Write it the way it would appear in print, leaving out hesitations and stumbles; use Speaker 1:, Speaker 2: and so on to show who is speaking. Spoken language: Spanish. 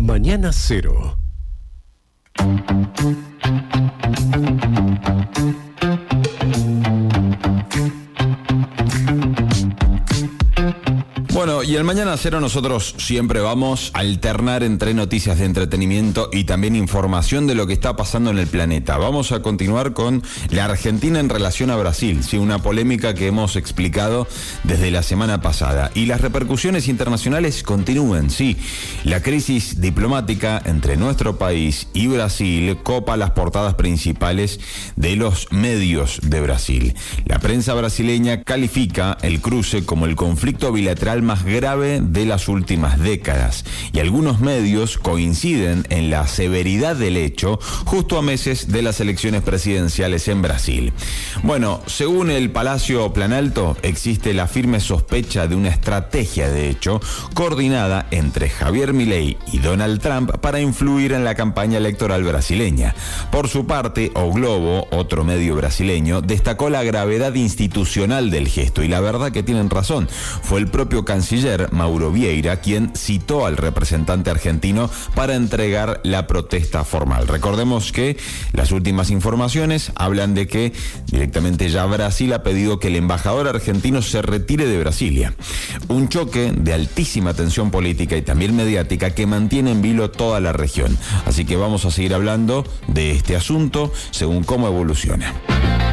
Speaker 1: Mañana Cero.
Speaker 2: Bueno, y el Mañana Cero nosotros siempre vamos a alternar entre noticias de entretenimiento y también información de lo que está pasando en el planeta. Vamos a continuar con la Argentina en relación a Brasil, sí, una polémica que hemos explicado desde la semana pasada. Y las repercusiones internacionales continúan, sí. La crisis diplomática entre nuestro país y Brasil copa las portadas principales de los medios de Brasil. La prensa brasileña califica el cruce como el conflicto bilateral más grave de las últimas décadas, y algunos medios coinciden en la severidad del hecho justo a meses de las elecciones presidenciales en Brasil. Bueno, según el Palacio Planalto, existe la firme sospecha de una estrategia, de hecho, coordinada entre Javier Milei y Donald Trump para influir en la campaña electoral brasileña. Por su parte, O Globo, otro medio brasileño, destacó la gravedad institucional del gesto, y la verdad que tienen razón. Fue el propio canciller Mauro Vieira quien citó al representante argentino para entregar la protesta formal. Recordemos que las últimas informaciones hablan de que directamente ya Brasil ha pedido que el embajador argentino se retire de Brasilia. Un choque de altísima tensión política y también mediática que mantiene en vilo toda la región. Así que vamos a seguir hablando de este asunto según cómo evoluciona.